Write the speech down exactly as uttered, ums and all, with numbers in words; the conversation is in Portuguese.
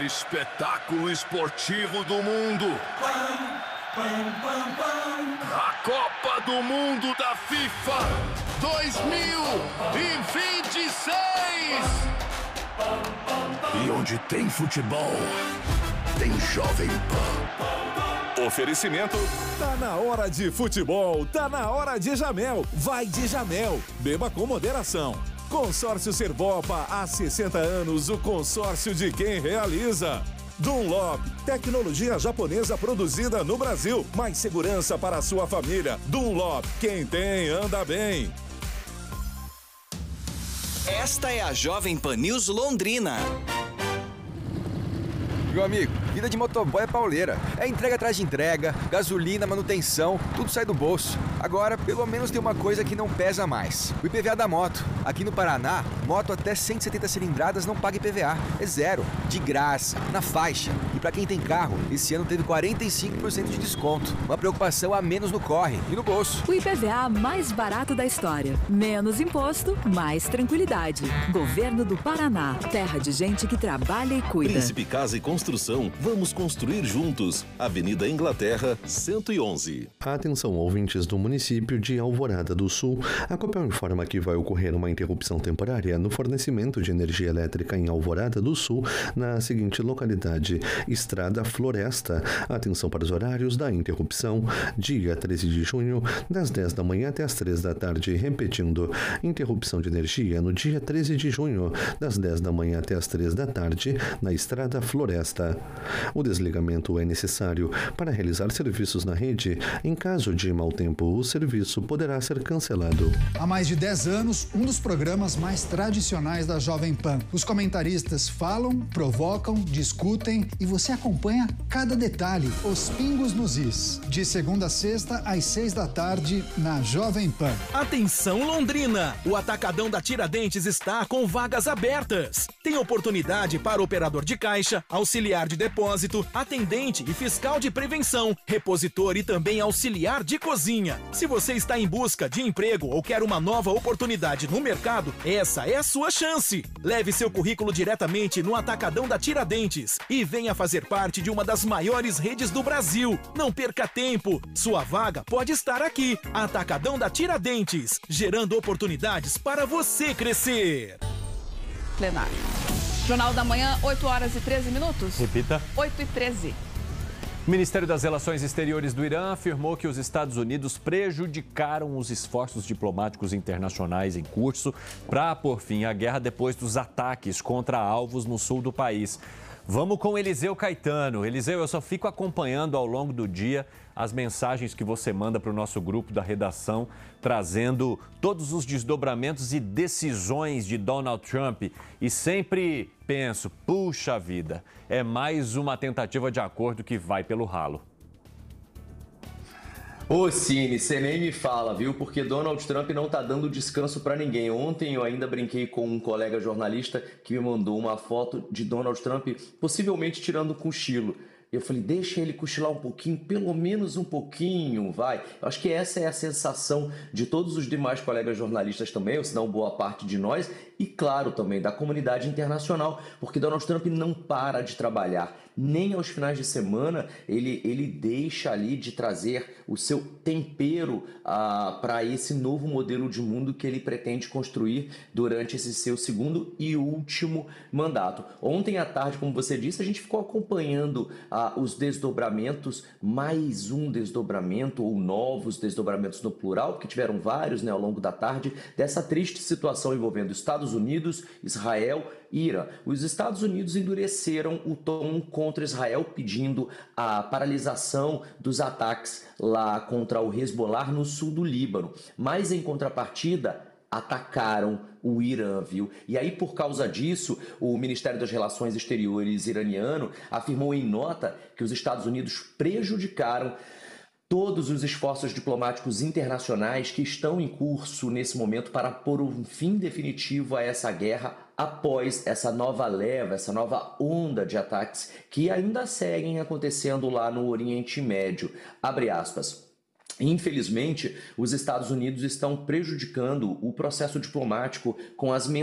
espetáculo esportivo do mundo. A Copa do Mundo da FIFA dois mil e vinte e seis. E onde tem futebol, tem Jovem Pan. Oferecimento. Tá na hora de futebol, tá na hora de Jamel. Vai de Jamel. Beba com moderação. Consórcio Servopa, há sessenta anos, o consórcio de quem realiza. Dunlop, tecnologia japonesa produzida no Brasil. Mais segurança para a sua família. Dunlop, quem tem, anda bem. Esta é a Jovem Pan News Londrina. Meu amigo, vida de motoboy é pauleira. É entrega atrás de entrega, gasolina, manutenção, tudo sai do bolso. Agora, pelo menos tem uma coisa que não pesa mais. O I P V A da moto. Aqui no Paraná, moto até cento e setenta cilindradas não paga I P V A. É zero, de graça, na faixa. E pra quem tem carro, esse ano teve quarenta e cinco por cento de desconto. Uma preocupação a menos no corre e no bolso. O I P V A mais barato da história. Menos imposto, mais tranquilidade. Governo do Paraná. Terra de gente que trabalha e cuida. Príncipe Casa e Construção, vamos construir juntos. Avenida Inglaterra, cento e onze. Atenção, ouvintes do município de Alvorada do Sul. A Copel informa que vai ocorrer uma interrupção temporária no fornecimento de energia elétrica em Alvorada do Sul, na seguinte localidade: Estrada Floresta. Atenção para os horários da interrupção. Dia treze de junho, das dez da manhã até as três da tarde. Repetindo, interrupção de energia no dia treze de junho, das dez da manhã até as três da tarde, na Estrada Floresta. O desligamento é necessário para realizar serviços na rede. Em caso de mau tempo, o serviço poderá ser cancelado. Há mais de dez anos, um dos programas mais tradicionais da Jovem Pan. Os comentaristas falam, provocam, discutem e você acompanha cada detalhe, os pingos nos is. De segunda a sexta, às seis da tarde, na Jovem Pan. Atenção, Londrina! O Atacadão da Tiradentes está com vagas abertas. Tem oportunidade para operador de caixa, auxiliar de depósito, atendente e fiscal de prevenção, repositor e também auxiliar de cozinha. Se você está em busca de emprego ou quer uma nova oportunidade no mercado, essa é a sua chance. Leve seu currículo diretamente no Atacadão da Tiradentes e venha fazer parte de uma das maiores redes do Brasil. Não perca tempo, sua vaga pode estar aqui. Atacadão da Tiradentes, gerando oportunidades para você crescer. Plenário. Jornal da Manhã, oito horas e treze minutos. Repita. oito e treze. O Ministério das Relações Exteriores do Irã afirmou que os Estados Unidos prejudicaram os esforços diplomáticos internacionais em curso para pôr fim à guerra depois dos ataques contra alvos no sul do país. Vamos com Eliseu Caetano. Eliseu, eu só fico acompanhando ao longo do dia as mensagens que você manda para o nosso grupo da redação, trazendo todos os desdobramentos e decisões de Donald Trump. E sempre penso, puxa vida, é mais uma tentativa de acordo que vai pelo ralo. Ô Cine, você nem me fala, viu? Porque Donald Trump não tá dando descanso pra ninguém. Ontem eu ainda brinquei com um colega jornalista que me mandou uma foto de Donald Trump possivelmente tirando um cochilo. Eu falei, deixa ele cochilar um pouquinho, pelo menos um pouquinho, vai. Eu acho que essa é a sensação de todos os demais colegas jornalistas também, ou se não boa parte de nós, e claro também da comunidade internacional, porque Donald Trump não para de trabalhar. Nem aos finais de semana ele, ele deixa ali de trazer o seu tempero ah, para esse novo modelo de mundo que ele pretende construir durante esse seu segundo e último mandato. Ontem à tarde, como você disse, a gente ficou acompanhando ah, os desdobramentos, mais um desdobramento ou novos desdobramentos no plural, porque tiveram vários, né, ao longo da tarde, dessa triste situação envolvendo Estados Unidos, Israel e Irã. Os Estados Unidos endureceram o tom contra Israel, pedindo a paralisação dos ataques lá contra o Hezbollah no sul do Líbano. Mas, em contrapartida, atacaram o Irã, viu? E aí, por causa disso, o Ministério das Relações Exteriores iraniano afirmou em nota que os Estados Unidos prejudicaram todos os esforços diplomáticos internacionais que estão em curso nesse momento para pôr um fim definitivo a essa guerra após essa nova leva, essa nova onda de ataques que ainda seguem acontecendo lá no Oriente Médio. Abre aspas. Infelizmente, os Estados Unidos estão prejudicando o processo diplomático com as